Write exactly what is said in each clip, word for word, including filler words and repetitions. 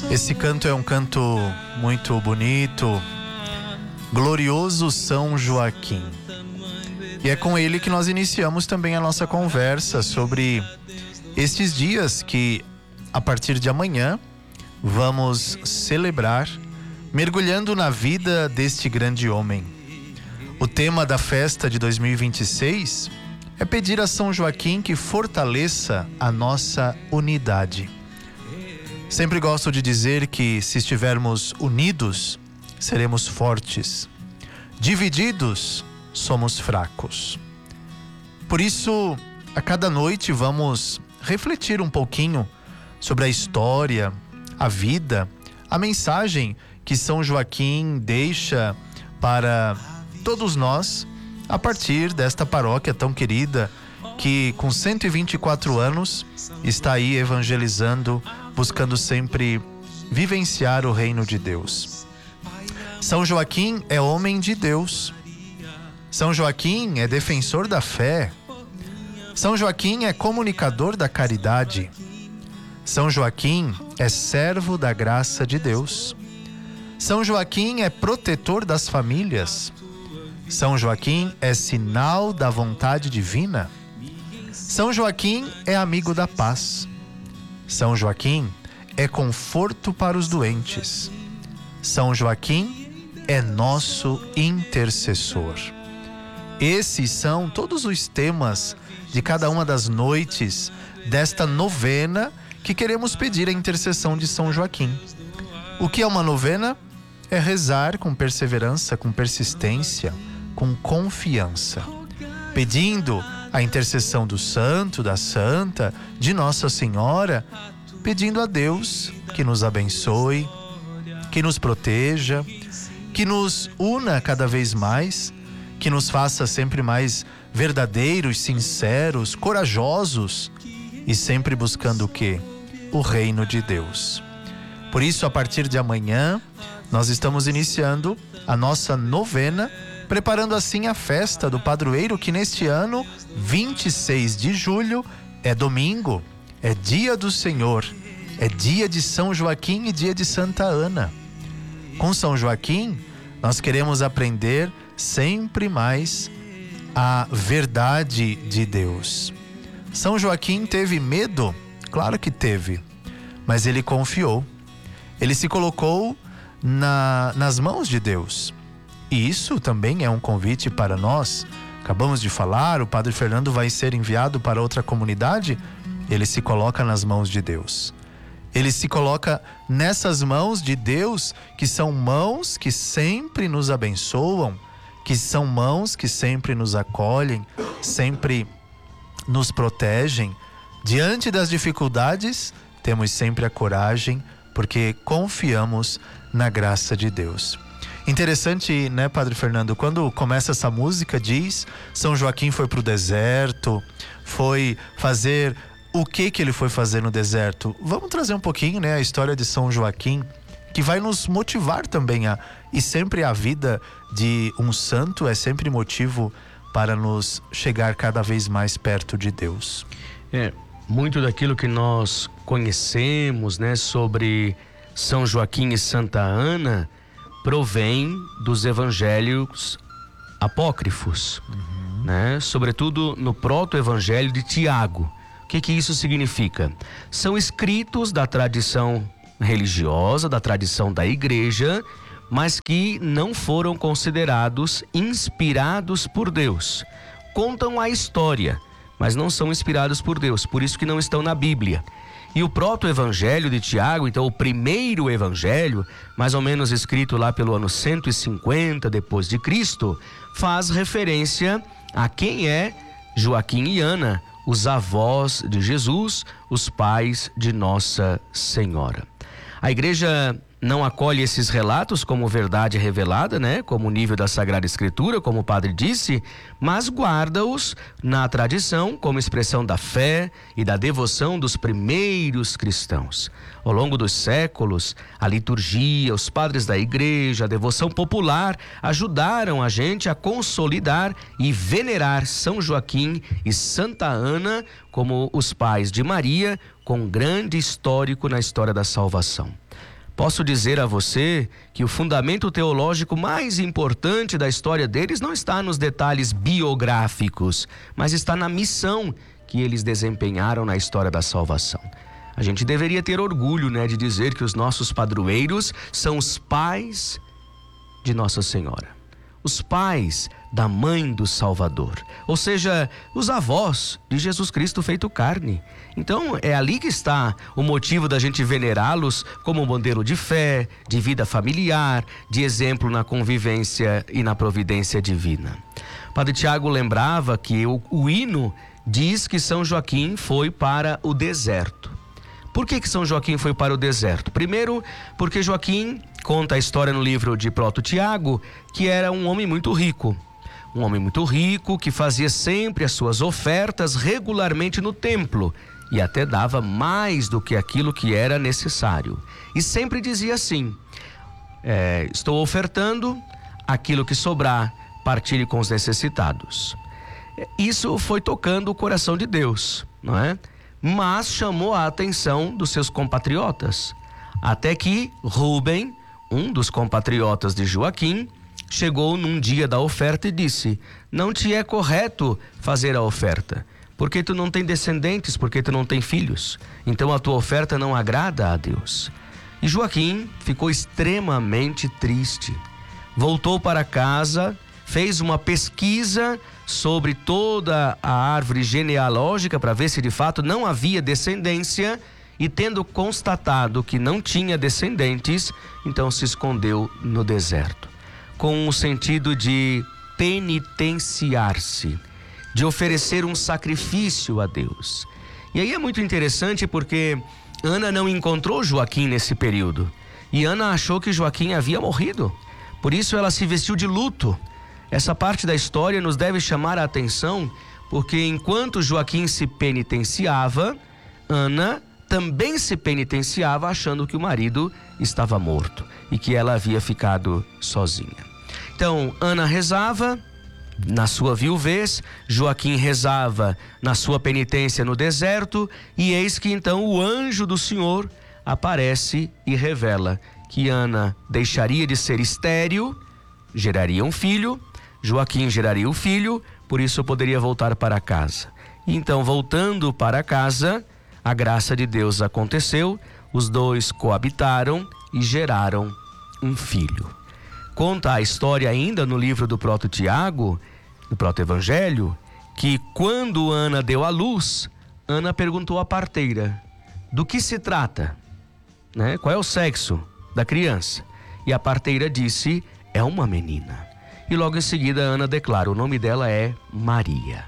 Esse canto é um canto muito bonito, Glorioso São Joaquim. E é com ele que nós iniciamos também a nossa conversa sobre estes dias que, a partir de amanhã, vamos celebrar, mergulhando na vida deste grande homem. O tema da festa de dois mil e vinte e seis é pedir a São Joaquim que fortaleça a nossa unidade. Sempre gosto de dizer que, se estivermos unidos, seremos fortes. Divididos, somos fracos. Por isso, a cada noite vamos refletir um pouquinho sobre a história, a vida, a mensagem que São Joaquim deixa para todos nós a partir desta paróquia tão querida que, com cento e vinte e quatro anos, está aí evangelizando, buscando sempre vivenciar o reino de Deus. São Joaquim é homem de Deus. São Joaquim é defensor da fé. São Joaquim é comunicador da caridade. São Joaquim é servo da graça de Deus. São Joaquim é protetor das famílias. São Joaquim é sinal da vontade divina. São Joaquim é amigo da paz. São Joaquim é conforto para os doentes. São Joaquim é nosso intercessor. Esses são todos os temas de cada uma das noites desta novena que queremos pedir a intercessão de São Joaquim. O que é uma novena? É rezar com perseverança, com persistência, com confiança, pedindo a intercessão do santo, da santa, de Nossa Senhora, pedindo a Deus que nos abençoe, que nos proteja, que nos una cada vez mais, que nos faça sempre mais verdadeiros, sinceros, corajosos e sempre buscando o quê? O reino de Deus. Por isso, a partir de amanhã, nós estamos iniciando a nossa novena, preparando assim a festa do padroeiro, que neste ano, vinte e seis de julho, é domingo, é dia do Senhor, é dia de São Joaquim e dia de Santa Ana. Com São Joaquim, nós queremos aprender sempre mais a verdade de Deus. São Joaquim teve medo? Claro que teve, mas ele confiou. Ele se colocou na, nas mãos de Deus. E isso também é um convite para nós. Acabamos de falar, o Padre Fernando vai ser enviado para outra comunidade. Ele se coloca nas mãos de Deus. Ele se coloca nessas mãos de Deus, que são mãos que sempre nos abençoam, que são mãos que sempre nos acolhem, sempre nos protegem. Diante das dificuldades, temos sempre a coragem, porque confiamos na graça de Deus. Interessante, né, Padre Fernando? Quando começa essa música, diz: São Joaquim foi para o deserto, foi fazer... O que que ele foi fazer no deserto? Vamos trazer um pouquinho, né, a história de São Joaquim, que vai nos motivar também a... E sempre a vida de um santo é sempre motivo para nos chegar cada vez mais perto de Deus. É, muito daquilo que nós conhecemos, né, sobre São Joaquim e Santa Ana, provém dos evangelhos apócrifos, uhum. né? Sobretudo no proto-evangelho de Tiago. O que que isso significa? São escritos da tradição religiosa, da tradição da igreja, mas que não foram considerados inspirados por Deus. Contam a história, mas não são inspirados por Deus, por isso que não estão na Bíblia. E o proto-evangelho de Tiago, então o primeiro evangelho, mais ou menos escrito lá pelo ano cento e cinquenta depois de Cristo, faz referência a quem é Joaquim e Ana, os avós de Jesus, os pais de Nossa Senhora. A igreja não acolhe esses relatos como verdade revelada, né? Como o nível da Sagrada Escritura, como o padre disse, mas guarda-os na tradição como expressão da fé e da devoção dos primeiros cristãos. Ao longo dos séculos, a liturgia, os padres da igreja, a devoção popular ajudaram a gente a consolidar e venerar São Joaquim e Santa Ana como os pais de Maria, com grande histórico na história da salvação. Posso dizer a você que o fundamento teológico mais importante da história deles não está nos detalhes biográficos, mas está na missão que eles desempenharam na história da salvação. A gente deveria ter orgulho, né, de dizer que os nossos padroeiros são os pais de Nossa Senhora, os pais da mãe do Salvador, ou seja, os avós de Jesus Cristo feito carne. Então é ali que está o motivo da gente venerá-los como modelo de fé, de vida familiar, de exemplo na convivência e na providência divina. Padre Tiago lembrava que o, o hino diz que São Joaquim foi para o deserto. Por que que São Joaquim foi para o deserto? Primeiro, porque Joaquim conta a história no livro de Proto Tiago, que era um homem muito rico. Um homem muito rico que fazia sempre as suas ofertas regularmente no templo e até dava mais do que aquilo que era necessário. E sempre dizia assim: é, estou ofertando, aquilo que sobrar, partilhe com os necessitados. Isso foi tocando o coração de Deus, não é? Mas chamou a atenção dos seus compatriotas, até que Rubem, um dos compatriotas de Joaquim, chegou num dia da oferta e disse: não te é correto fazer a oferta, porque tu não tem descendentes, porque tu não tem filhos, então a tua oferta não agrada a Deus. E Joaquim ficou extremamente triste, voltou para casa, fez uma pesquisa sobre toda a árvore genealógica para ver se de fato não havia descendência, e tendo constatado que não tinha descendentes, então se escondeu no deserto, com o sentido de penitenciar-se, de oferecer um sacrifício a Deus. E aí é muito interessante porque Ana não encontrou Joaquim nesse período, e Ana achou que Joaquim havia morrido, por isso ela se vestiu de luto. Essa parte da história nos deve chamar a atenção, porque enquanto Joaquim se penitenciava, Ana também se penitenciava, achando que o marido estava morto e que ela havia ficado sozinha. Então, Ana rezava na sua viuvez, Joaquim rezava na sua penitência no deserto, e eis que então o anjo do Senhor aparece e revela que Ana deixaria de ser estéril, geraria um filho, Joaquim geraria o filho, por isso poderia voltar para casa. Então, voltando para casa, a graça de Deus aconteceu, os dois coabitaram e geraram um filho. Conta a história ainda no livro do Proto Tiago, do Proto Evangelho, que quando Ana deu à luz, Ana perguntou à parteira: do que se trata? Né? Qual é o sexo da criança? E a parteira disse: é uma menina. E logo em seguida Ana declara: o nome dela é Maria.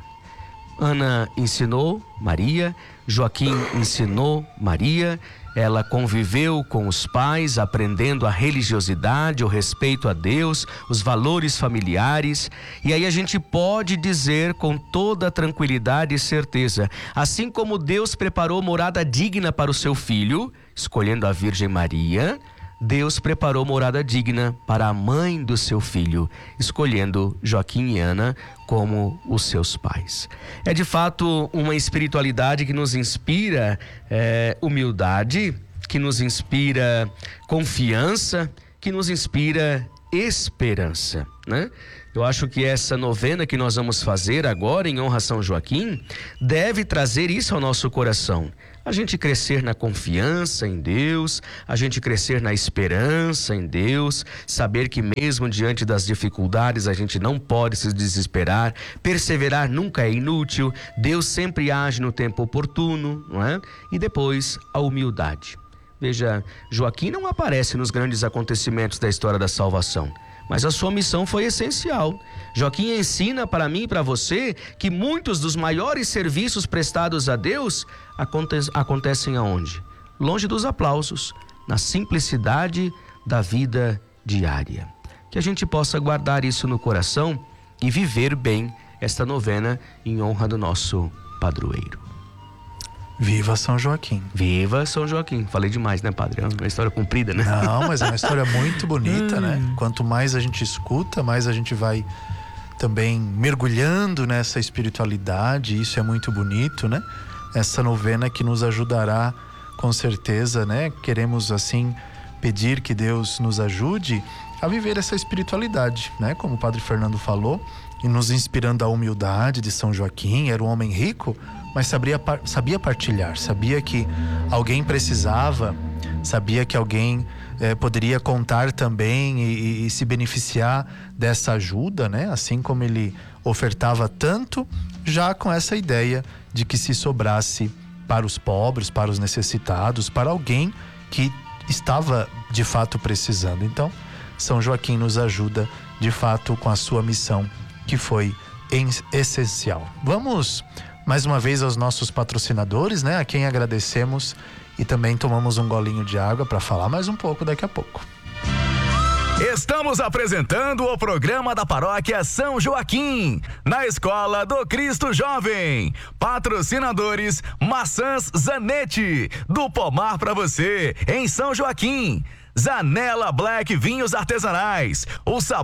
Ana ensinou Maria, Joaquim ensinou Maria, ela conviveu com os pais, aprendendo a religiosidade, o respeito a Deus, os valores familiares. E aí a gente pode dizer com toda tranquilidade e certeza: assim como Deus preparou morada digna para o seu filho, escolhendo a Virgem Maria, Deus preparou morada digna para a mãe do seu filho, escolhendo Joaquim e Ana como os seus pais. É de fato uma espiritualidade que nos inspira é, humildade, que nos inspira confiança, que nos inspira esperança, né? Eu acho que essa novena que nós vamos fazer agora em honra a São Joaquim deve trazer isso ao nosso coração. A gente crescer na confiança em Deus, a gente crescer na esperança em Deus, saber que mesmo diante das dificuldades a gente não pode se desesperar, perseverar nunca é inútil, Deus sempre age no tempo oportuno, não é? E depois a humildade. Veja, Joaquim não aparece nos grandes acontecimentos da história da salvação, mas a sua missão foi essencial. Joaquim ensina para mim e para você que muitos dos maiores serviços prestados a Deus aconte- acontecem aonde? Longe dos aplausos, na simplicidade da vida diária. Que a gente possa guardar isso no coração e viver bem esta novena em honra do nosso padroeiro. Viva São Joaquim. Viva São Joaquim. Falei demais, né, padre? É uma história comprida, né? Não, mas é uma história muito bonita, né? Quanto mais a gente escuta, mais a gente vai também mergulhando nessa espiritualidade. Isso é muito bonito, né? Essa novena que nos ajudará, com certeza, né? Queremos, assim, pedir que Deus nos ajude a viver essa espiritualidade, né? Como o Padre Fernando falou, e nos inspirando a humildade de São Joaquim. Era um homem rico, mas sabia, sabia partilhar, sabia que alguém precisava, sabia que alguém eh, poderia contar também e, e se beneficiar dessa ajuda, né? Assim como ele ofertava tanto, já com essa ideia de que se sobrasse para os pobres, para os necessitados, para alguém que estava de fato precisando. Então, São Joaquim nos ajuda de fato com a sua missão, que foi essencial. Vamos mais uma vez aos nossos patrocinadores, né? A quem agradecemos, e também tomamos um golinho de água para falar mais um pouco daqui a pouco. Estamos apresentando o programa da Paróquia São Joaquim, na Escola do Cristo Jovem. Patrocinadores: Maçãs Zanetti, do pomar para você, em São Joaquim. Zanela Black Vinhos Artesanais, o sabor